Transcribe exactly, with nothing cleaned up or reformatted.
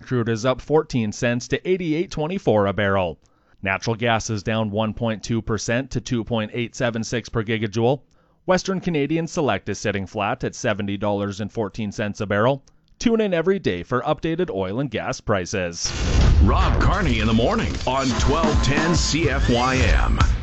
crude is up fourteen cents to eighty-eight twenty-four a barrel. Natural gas is down one point two percent to two point eight seven six per gigajoule. Western Canadian Select is sitting flat at seventy dollars and fourteen cents a barrel. Tune in every day for updated oil and gas prices. Rob Carney in the morning on twelve ten C F Y M.